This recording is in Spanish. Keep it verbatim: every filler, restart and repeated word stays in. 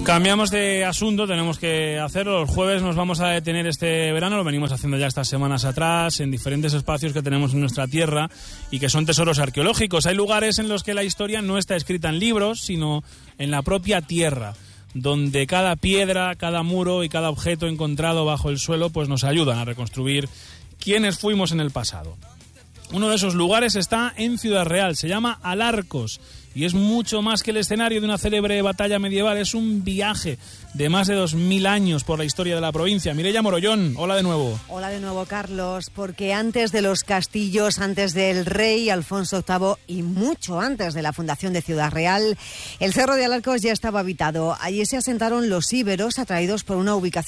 Cambiamos de asunto, tenemos que hacerlo. Los jueves nos vamos a detener este verano, lo venimos haciendo ya estas semanas atrás, en diferentes espacios que tenemos en nuestra tierra y que son tesoros arqueológicos. Hay lugares en los que la historia no está escrita en libros, sino en la propia tierra, donde cada piedra, cada muro y cada objeto encontrado bajo el suelo pues nos ayudan a reconstruir quiénes fuimos en el pasado. Uno de esos lugares está en Ciudad Real, se llama Alarcos y es mucho más que el escenario de una célebre batalla medieval, es un viaje de más de dos mil años por la historia de la provincia. Mireia Morollón, hola de nuevo. Hola de nuevo, Carlos, porque antes de los castillos, antes del rey Alfonso octavo y mucho antes de la fundación de Ciudad Real, el Cerro de Alarcos ya estaba habitado. Allí se asentaron los íberos, atraídos por una ubicación